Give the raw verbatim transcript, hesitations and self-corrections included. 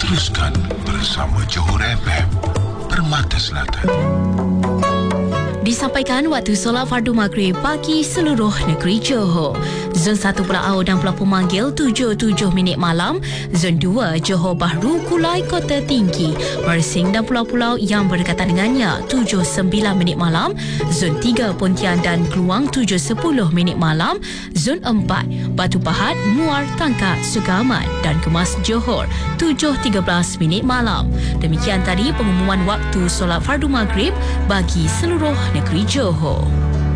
Teruskan bersama Johor F M, Permata Selatan. Disampaikan waktu solat fardu maghrib bagi seluruh negeri Johor. Zon satu Pulau Au dan Pulau Pemanggil tujuh tujuh minit malam. Zon dua Johor Bahru Kulai Kota Tinggi, Mersing dan pulau-pulau yang berdekatan dengannya tujuh sembilan minit malam. Zon tiga Pontian dan Keluang tujuh sepuluh minit malam. Zon empat Batu Pahat, Muar, Tangkak, Sukamat dan Kemas Johor tujuh tiga belas minit malam. Demikian tadi pengumuman waktu solat fardu maghrib bagi seluruh negeri Johor.